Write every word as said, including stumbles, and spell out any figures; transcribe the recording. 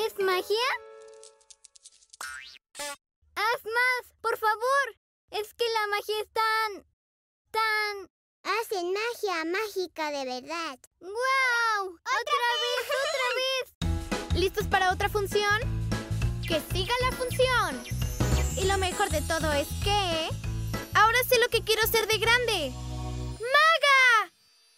¿Es magia? ¡Haz más, por favor! Es que la magia es tan... tan... Hacen magia mágica de verdad. ¡Guau! ¡Otra vez, otra vez! ¿Listos para otra función? ¡Que siga la función! Y lo mejor de todo es que... ahora sé lo que quiero ser de grande.